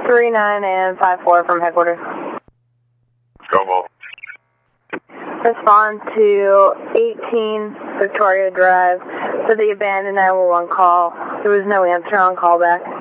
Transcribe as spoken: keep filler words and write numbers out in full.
three nine and five four from headquarters. Go, Mo. Respond to eighteen Victoria Drive for the abandoned nine one one call. There was no answer on callback.